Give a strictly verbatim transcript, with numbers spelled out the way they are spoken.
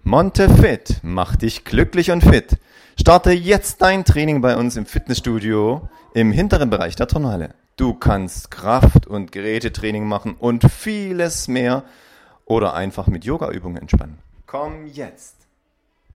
Montefit, mach dich glücklich und fit. Starte jetzt dein Training bei uns im Fitnessstudio im hinteren Bereich der Turnhalle. Du kannst Kraft- und Gerätetraining machen und vieles mehr oder einfach mit Yoga-Übungen entspannen. Komm jetzt!